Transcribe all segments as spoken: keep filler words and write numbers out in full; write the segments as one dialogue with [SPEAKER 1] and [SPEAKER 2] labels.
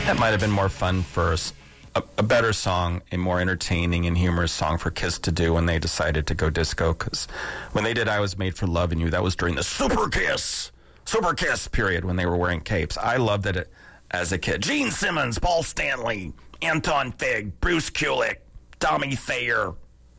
[SPEAKER 1] That might have been more fun for us. A, a better song, a more entertaining and humorous song for Kiss to do when they decided to go disco. Because when they did I Was Made for Loving You, that was during the Super Kiss, Super Kiss period when they were wearing capes. I loved it as a kid. Gene Simmons, Paul Stanley, Anton Fig, Bruce Kulick, Tommy Thayer,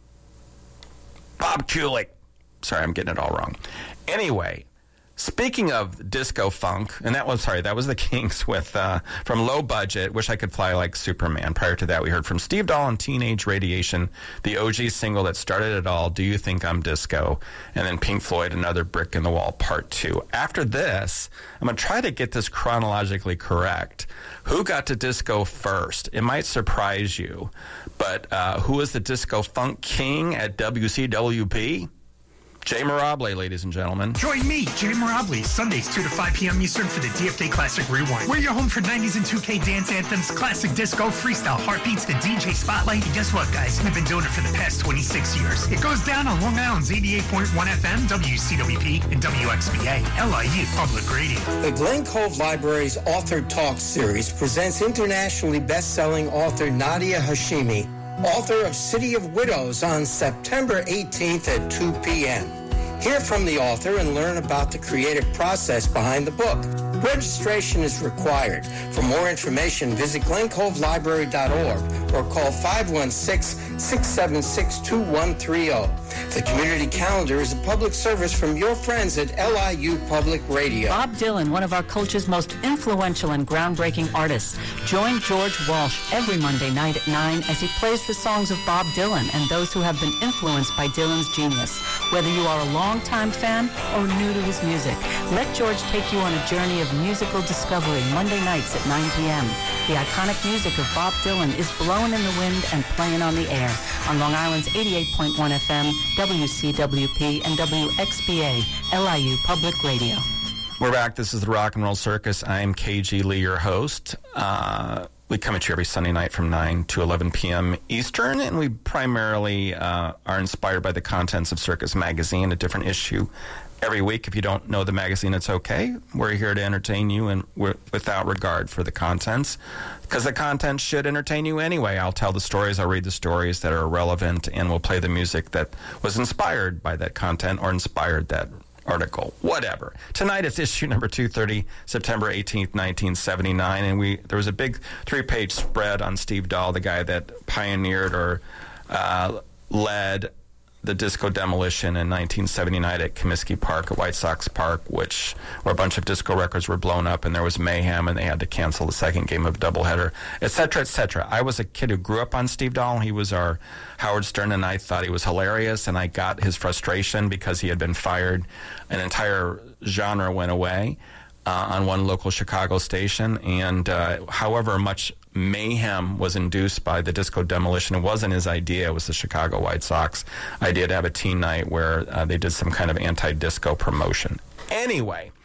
[SPEAKER 1] Bob Kulick. Sorry, I'm getting it all wrong. Anyway, speaking of disco funk, and that was, sorry, that was the Kinks with, uh, from Low Budget, Wish I Could Fly Like Superman. Prior to that, we heard from Steve Dahl and Teenage Radiation, the O G single that started it all, Do You Think I'm Disco? And then Pink Floyd, Another Brick in the Wall, Part two. After this, I'm going to try to get this chronologically correct. Who got to disco first? It might surprise you, but uh, who was the disco funk king at W C W P? Jay Mirable, ladies and gentlemen.
[SPEAKER 2] Join me, Jay Mirable, Sundays two to five p.m. Eastern for the D F K Classic Rewind. We're your home for nineties and two K dance anthems, classic disco, freestyle, heartbeats, the D J spotlight. And guess what, guys? I've been doing it for the past twenty-six years. It goes down on Long Island's eighty-eight point one F M, W C W P, and W X B A, L I U Public Radio.
[SPEAKER 3] The Glen Cove Library's Author Talk series presents internationally best-selling author Nadia Hashimi, author of City of Widows, on September eighteenth at two p.m. Hear from the author and learn about the creative process behind the book. Registration is required. For more information, visit glen cove library dot org or call five one six, six seven six, two one three zero. The community calendar is a public service from your friends at L I U Public Radio.
[SPEAKER 4] Bob Dylan, one of our culture's most influential and groundbreaking artists. Join George Walsh every Monday night at nine as he plays the songs of Bob Dylan and those who have been influenced by Dylan's genius. Whether you are a longtime fan or new to his music, let George take you on a journey of musical discovery Monday nights at nine p.m. The iconic music of Bob Dylan is blowing in the wind and playing on the air on Long Island's eighty-eight point one F M, W C W P, and W X B A, L I U Public Radio.
[SPEAKER 1] We're back. This is the Rock and Roll Circus. I am K G Lee, your host. Uh, we come at you every Sunday night from nine to eleven p.m. Eastern, and we primarily uh, are inspired by the contents of Circus Magazine, a different issue every week. If you don't know the magazine, it's okay. We're here to entertain you, and we're without regard for the contents, because the content should entertain you anyway. I'll tell the stories, I'll read the stories that are relevant, and we'll play the music that was inspired by that content or inspired that article, whatever. Tonight it's issue number two thirty, September eighteenth, nineteen seventy-nine, and we there was a big three-page spread on Steve Dahl, the guy that pioneered or uh, led the disco demolition in nineteen seventy-nine at Comiskey Park, at White Sox Park, which where a bunch of disco records were blown up and there was mayhem and they had to cancel the second game of doubleheader, et cetera, et cetera. I was a kid who grew up on Steve Dahl. He was our Howard Stern, and I thought he was hilarious, and I got his frustration because he had been fired. An entire genre went away uh, on one local Chicago station, and uh, however much mayhem was induced by the disco demolition, it wasn't his idea. It was the Chicago White Sox idea to have a teen night where uh, they did some kind of anti-disco promotion. Anyway,